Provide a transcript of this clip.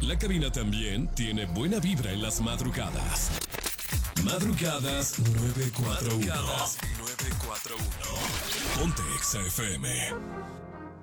La cabina también tiene buena vibra en las madrugadas. Madrugadas 941. Madrugadas 941. Ponte Exa FM.